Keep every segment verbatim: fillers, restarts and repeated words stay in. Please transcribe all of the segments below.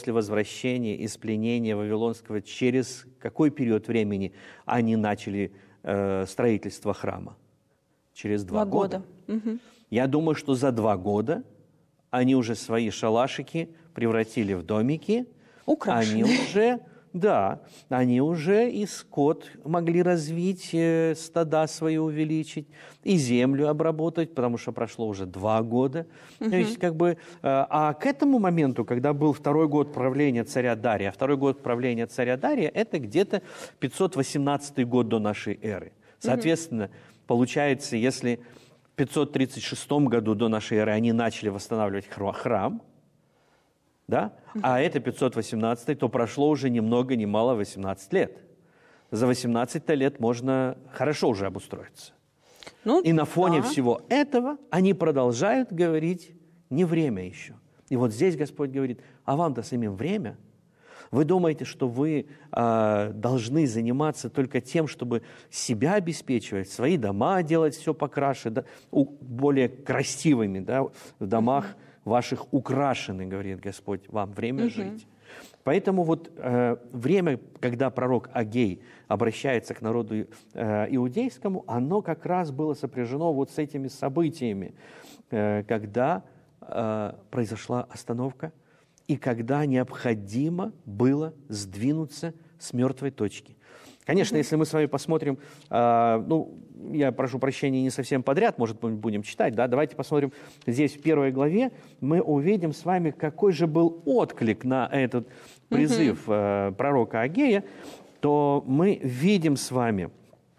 после возвращения из пленения Вавилонского, через какой период времени они начали э, строительство храма? Через два, два года. года. Угу. Я думаю, что за два года они уже свои шалашики превратили в домики. Украшенные. Они уже, да, они уже и скот могли развить, э, стада свои увеличить, и землю обработать, потому что прошло уже два года. Угу. То есть, как бы, э, а к этому моменту, когда был второй год правления царя Дария, второй год правления царя Дария, это где-то пятьсот восемнадцатый год до нашей эры. Соответственно, угу. получается, если в пятьсот тридцать шестом году до нашей эры они начали восстанавливать храм, да? Uh-huh. А это пятьсот восемнадцатый, то прошло уже ни много ни мало восемнадцать лет. За восемнадцать лет можно хорошо уже обустроиться. Ну, и на фоне да. всего этого они продолжают говорить, не время еще. И вот здесь Господь говорит, а вам-то самим время? Вы думаете, что вы э, должны заниматься только тем, чтобы себя обеспечивать, свои дома делать все покраше, да, у, более красивыми, да, в домах uh-huh. ваших украшены, говорит Господь, вам время uh-huh. жить. Поэтому вот э, время, когда пророк Агей обращается к народу э, иудейскому, оно как раз было сопряжено вот с этими событиями, э, когда э, произошла остановка, и когда необходимо было сдвинуться с мертвой точки. Конечно, mm-hmm. если мы с вами посмотрим, э, ну, я прошу прощения, не совсем подряд, может быть, будем читать, да, давайте посмотрим здесь в первой главе, мы увидим с вами, какой же был отклик на этот призыв mm-hmm. э, пророка Агея, то мы видим с вами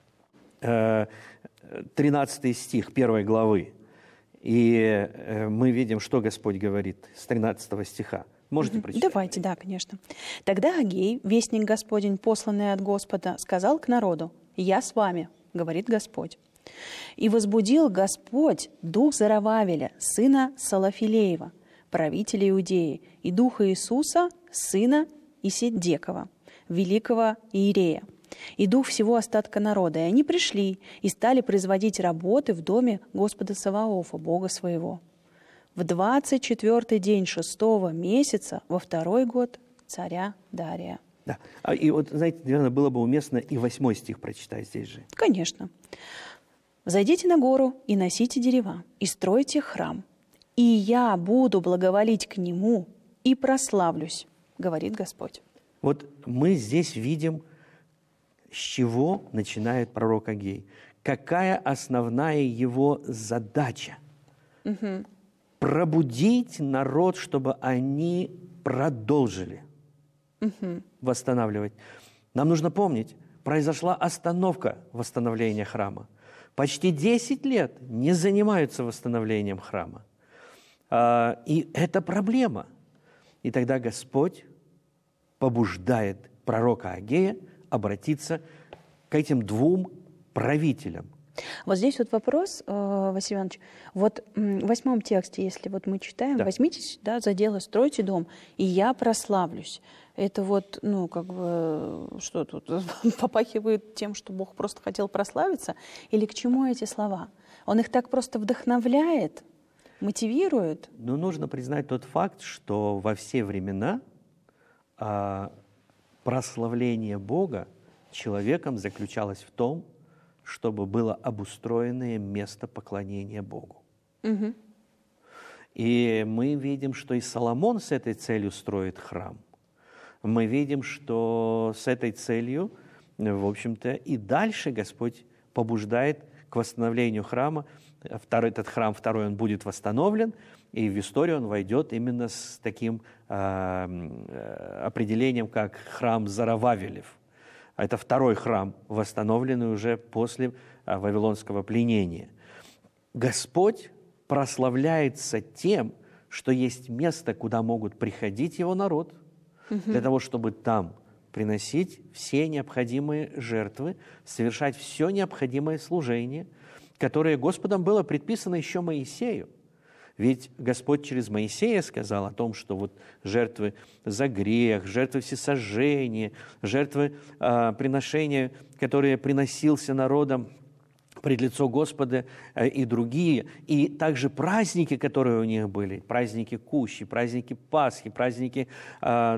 э, тринадцатый стих первой главы, и э, мы видим, что Господь говорит с тринадцатого стиха. Можете прочитать? Давайте, да, конечно. «Тогда Агей, вестник Господень, посланный от Господа, сказал к народу: „Я с вами, говорит Господь. И возбудил Господь дух Зарававеля, сына Салафилеева, правителя Иудеи, и духа Иисуса, сына Исидекова, великого иерея, и дух всего остатка народа. И они пришли и стали производить работы в доме Господа Саваофа, Бога своего. В двадцать четвёртый день шестого месяца, во второй год царя Дария». Да. И вот, знаете, наверное, было бы уместно и восьмой стих прочитать здесь же. Конечно. «Зайдите на гору и носите дерева, и стройте храм, и я буду благоволить к нему и прославлюсь, говорит Господь». Вот мы здесь видим, с чего начинает пророк Агей. Какая основная его задача? Угу. Пробудить народ, чтобы они продолжили угу. восстанавливать. Нам нужно помнить, произошла остановка восстановления храма. Почти десять лет не занимаются восстановлением храма. И это проблема. И тогда Господь побуждает пророка Агея обратиться к этим двум правителям. Вот здесь вот вопрос, Василий Иванович. Вот в восьмом тексте, если вот мы читаем, да. возьмитесь, да, за дело, стройте дом, и я прославлюсь. Это вот, ну, как бы, что тут, попахивает тем, что Бог просто хотел прославиться? Или к чему эти слова? Он их так просто вдохновляет, мотивирует? Ну, нужно признать тот факт, что во все времена а, прославление Бога человеком заключалось в том, чтобы было обустроенное место поклонения Богу. Угу. И мы видим, что и Соломон с этой целью строит храм. Мы видим, что с этой целью, в общем-то, и дальше Господь побуждает к восстановлению храма. Второй, этот храм второй, он будет восстановлен, и в историю он войдет именно с таким э, определением, как храм Зарававелев. Это второй храм, восстановленный уже после а, вавилонского пленения. Господь прославляется тем, что есть место, куда могут приходить его народ, угу. для того, чтобы там приносить все необходимые жертвы, совершать все необходимое служение, которое Господом было предписано еще Моисею. Ведь Господь через Моисея сказал о том, что вот жертвы за грех, жертвы всесожжения, жертвы э, приношения, которые приносился народом пред лицо Господа э, и другие, и также праздники, которые у них были, праздники Кущи, праздники Пасхи, праздники э,